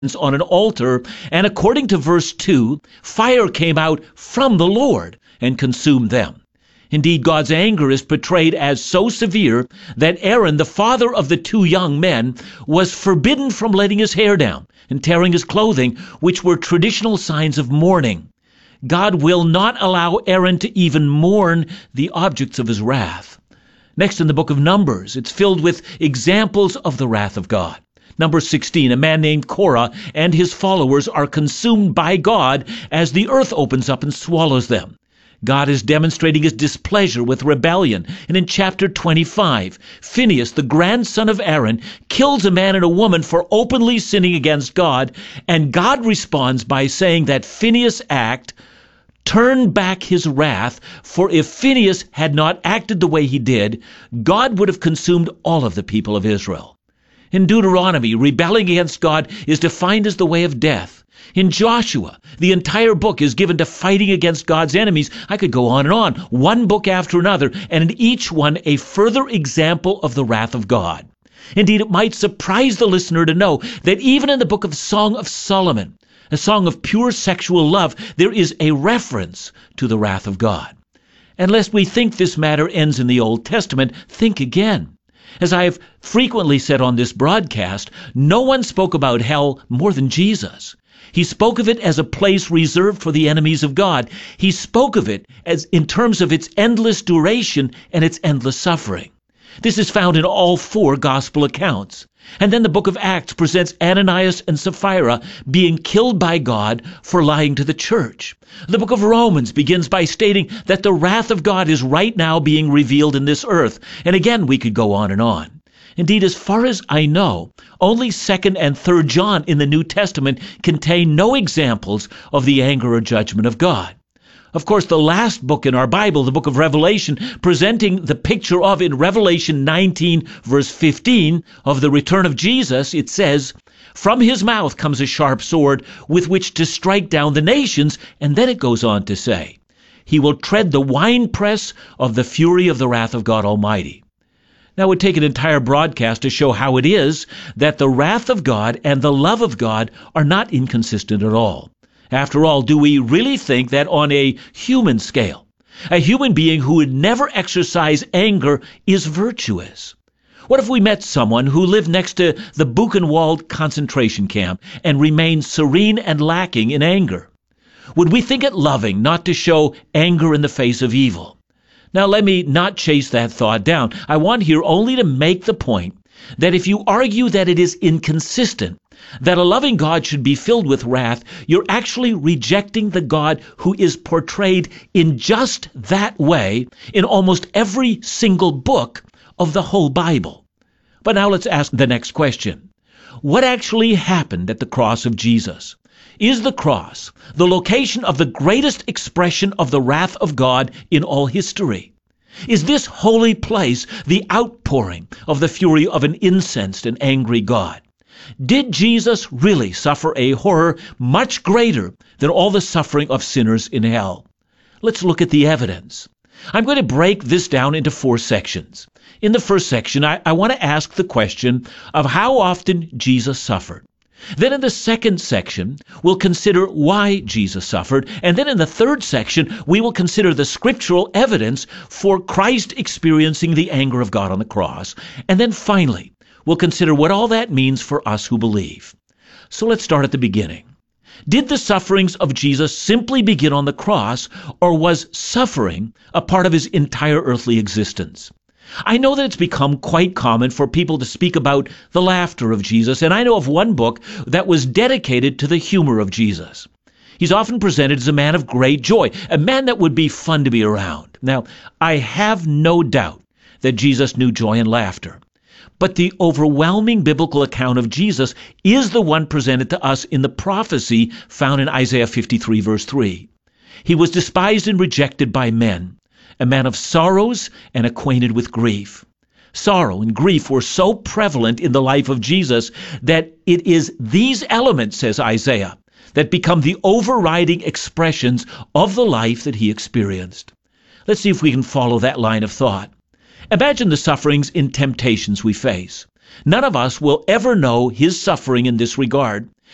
on an altar, and according to verse 2, fire came out from the Lord and consumed them. Indeed, God's anger is portrayed as so severe that Aaron, the father of the two young men, was forbidden from letting his hair down and tearing his clothing, which were traditional signs of mourning. God will not allow Aaron to even mourn the objects of his wrath. Next, in the book of Numbers, it's filled with examples of the wrath of God. Number 16, a man named Korah and his followers are consumed by God as the earth opens up and swallows them. God is demonstrating his displeasure with rebellion. And in chapter 25, Phinehas, the grandson of Aaron, kills a man and a woman for openly sinning against God. And God responds by saying that Phinehas' act turned back his wrath, for if Phinehas had not acted the way he did, God would have consumed all of the people of Israel. In Deuteronomy, rebelling against God is defined as the way of death. In Joshua, the entire book is given to fighting against God's enemies. I could go on, one book after another, and in each one a further example of the wrath of God. Indeed, it might surprise the listener to know that even in the book of Song of Solomon, a song of pure sexual love, there is a reference to the wrath of God. And lest we think this matter ends in the Old Testament, think again. As I have frequently said on this broadcast, no one spoke about hell more than Jesus. He spoke of it as a place reserved for the enemies of God. He spoke of it as in terms of its endless duration and its endless suffering. This is found in all four gospel accounts. And then the book of Acts presents Ananias and Sapphira being killed by God for lying to the church. The book of Romans begins by stating that the wrath of God is right now being revealed in this earth. And again, we could go on and on. Indeed, as far as I know, only 2nd and 3rd John in the New Testament contain no examples of the anger or judgment of God. Of course, the last book in our Bible, the book of Revelation, presenting the picture of, in Revelation 19, verse 15, of the return of Jesus, it says, "From his mouth comes a sharp sword with which to strike down the nations," and then it goes on to say, "He will tread the winepress of the fury of the wrath of God Almighty." Now, it would take an entire broadcast to show how it is that the wrath of God and the love of God are not inconsistent at all. After all, do we really think that on a human scale, a human being who would never exercise anger is virtuous? What if we met someone who lived next to the Buchenwald concentration camp and remained serene and lacking in anger? Would we think it loving not to show anger in the face of evil? Now, let me not chase that thought down. I want here only to make the point that if you argue that it is inconsistent, that a loving God should be filled with wrath, you're actually rejecting the God who is portrayed in just that way in almost every single book of the whole Bible. But now let's ask the next question. What actually happened at the cross of Jesus? Is the cross the location of the greatest expression of the wrath of God in all history? Is this holy place the outpouring of the fury of an incensed and angry God? Did Jesus really suffer a horror much greater than all the suffering of sinners in hell? Let's look at the evidence. I'm going to break this down into 4 sections. In the first section, I want to ask the question of how often Jesus suffered. Then in the second section, we'll consider why Jesus suffered. And then in the third section, we will consider the scriptural evidence for Christ experiencing the anger of God on the cross. And then finally, we'll consider what all that means for us who believe. So let's start at the beginning. Did the sufferings of Jesus simply begin on the cross, or was suffering a part of his entire earthly existence? I know that it's become quite common for people to speak about the laughter of Jesus, and I know of one book that was dedicated to the humor of Jesus. He's often presented as a man of great joy, a man that would be fun to be around. Now, I have no doubt that Jesus knew joy and laughter. But the overwhelming biblical account of Jesus is the one presented to us in the prophecy found in Isaiah 53, verse 3. He was despised and rejected by men, a man of sorrows and acquainted with grief. Sorrow and grief were so prevalent in the life of Jesus that it is these elements, says Isaiah, that become the overriding expressions of the life that he experienced. Let's see if we can follow that line of thought. Imagine the sufferings and temptations we face. None of us will ever know his suffering in this regard.